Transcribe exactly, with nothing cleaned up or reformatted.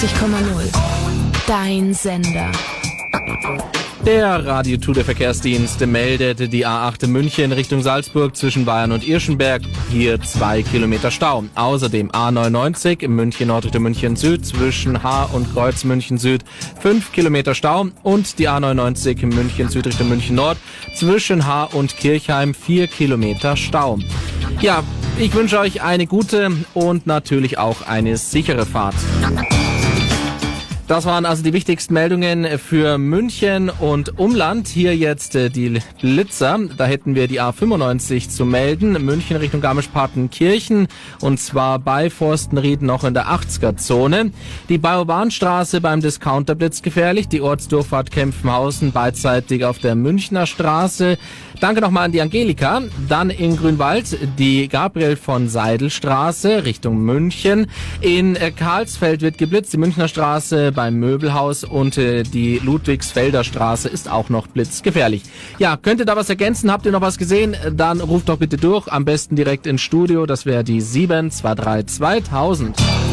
vierundachtzig Komma null. Dein Sender. Der Radio Tour, der Verkehrsdienst, meldet die A acht München Richtung Salzburg zwischen Bayern und Irschenberg. Hier zwei Kilometer Stau. Außerdem A neunundneunzig München Nord Richtung München Süd zwischen Haar und Kreuz München Süd fünf Kilometer Stau. Und die A neunundneunzig München Süd Richtung München Nord zwischen Haar und Kirchheim vier Kilometer Stau. Ja, ich wünsche euch eine gute und natürlich auch eine sichere Fahrt. Das waren also die wichtigsten Meldungen für München und Umland. Hier jetzt die Blitzer. Da hätten wir die A fünfundneunzig zu melden. München Richtung Garmisch-Partenkirchen. Und zwar bei Forstenried noch in der achtziger-Zone. Die Bayerbahnstraße beim Discounterblitz gefährlich. Die Ortsdurchfahrt Kempfenhausen beidseitig auf der Münchner Straße. Danke nochmal an die Angelika. Dann in Grünwald die Gabriel von Seidel Straße Richtung München. In Karlsfeld wird geblitzt. Die Münchner Straße beim Möbelhaus und äh, die Ludwigsfelder Straße ist auch noch blitzgefährlich. Ja, könnt ihr da was ergänzen? Habt ihr noch was gesehen? Dann ruft doch bitte durch. Am besten direkt ins Studio. Das wäre die sieben zwei drei zweitausend.